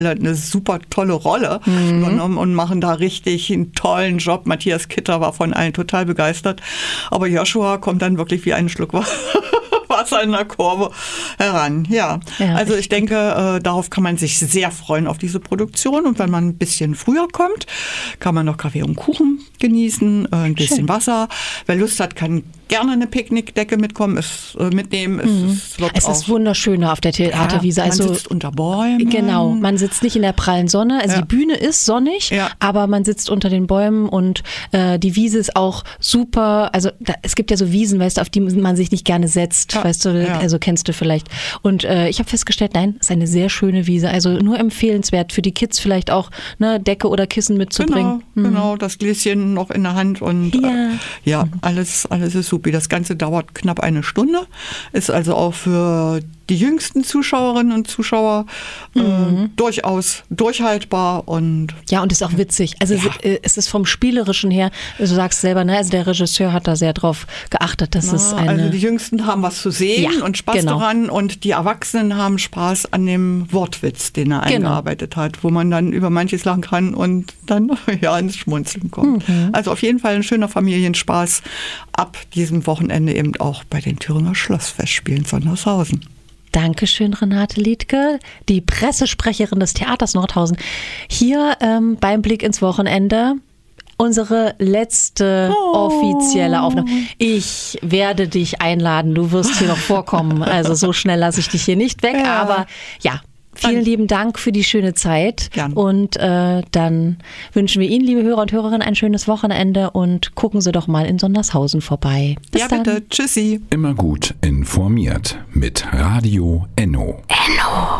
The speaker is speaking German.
eine super tolle Rolle übernommen und machen da richtig einen tollen Job. Matthias Kitter war von allen total begeistert. Aber Joshua kommt dann wirklich wie ein Schluck Wasser in der Kurve heran. Ja, also ich denke, darauf kann man sich sehr freuen auf diese Produktion. Und wenn man ein bisschen früher kommt, kann man noch Kaffee und Kuchen genießen, ein bisschen Wasser. Wer Lust hat, kann gerne eine Picknickdecke mitnehmen. Es ist wunderschön auf der Theaterwiese. Man sitzt unter Bäumen. Genau, man sitzt nicht in der prallen Sonne. Also die Bühne ist sonnig, aber man sitzt unter den Bäumen und die Wiese ist auch super. Also es gibt ja so Wiesen, weißt du, auf die man sich nicht gerne setzt, weißt du, also kennst du vielleicht. Und ich habe festgestellt, nein, es ist eine sehr schöne Wiese. Also nur empfehlenswert für die Kids vielleicht auch, ne, Decke oder Kissen mitzubringen. Genau, das Gläschen noch in der Hand und alles ist super. Das Ganze dauert knapp eine Stunde, ist also auch für die jüngsten Zuschauerinnen und Zuschauer durchaus durchhaltbar. Und ist auch witzig. Also es ist vom Spielerischen her, du sagst selber, ne, also der Regisseur hat da sehr drauf geachtet, dass es also die Jüngsten haben was zu sehen und Spaß daran und die Erwachsenen haben Spaß an dem Wortwitz, den er eingearbeitet hat, wo man dann über manches lachen kann und dann ins Schmunzeln kommt. Also auf jeden Fall ein schöner Familienspaß ab diesem Wochenende eben auch bei den Thüringer Schlossfestspielen Sondershausen. Dankeschön, Renate Liedtke, die Pressesprecherin des Theaters Nordhausen. Hier beim Blick ins Wochenende unsere letzte offizielle Aufnahme. Ich werde dich einladen, du wirst hier noch vorkommen. Also so schnell lasse ich dich hier nicht weg, aber vielen lieben Dank für die schöne Zeit. Gerne. Und dann wünschen wir Ihnen, liebe Hörer und Hörerinnen, ein schönes Wochenende und gucken Sie doch mal in Sondershausen vorbei. Bis dann. Bitte. Tschüssi. Immer gut informiert mit Radio Enno.